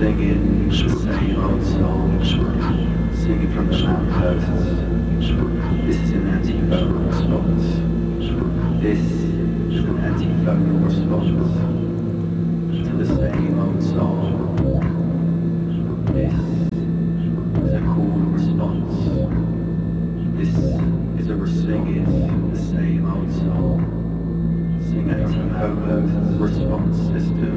singing the same old songs, singing from the lampposts. This is an antiphonal response. This is an antiphonal response to the same